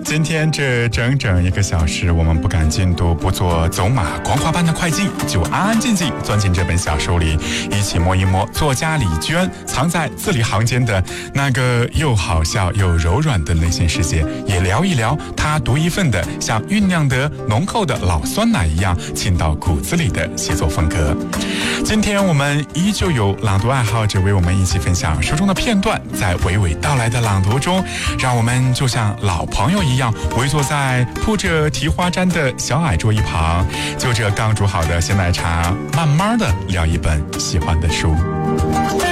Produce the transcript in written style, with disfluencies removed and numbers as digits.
今天这整整1个小时，我们不赶进度，不做走马观花般的快进，就安安静静钻进这本小书里，一起摸一摸作家李娟藏在字里行间的那个又好笑又柔软的内心世界，也聊一聊她独一份的像酝酿得浓厚的老酸奶一样沁到骨子里的写作风格。今天我们依旧有朗读爱好者为我们一起分享书中的片段，在娓娓道来的朗读中，让我们就像老朋友一样围坐在铺着提花毡的小矮桌一旁，就着刚煮好的鲜奶茶，慢慢的聊一本喜欢的书。